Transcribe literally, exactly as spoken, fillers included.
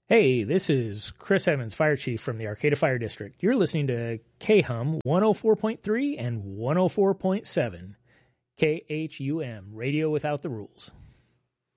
Hey, this is Chris Evans, Fire Chief from the Arcata Fire District. You're listening to K H U M one oh four point three and one oh four point seven. K H U M, Radio Without the Rules.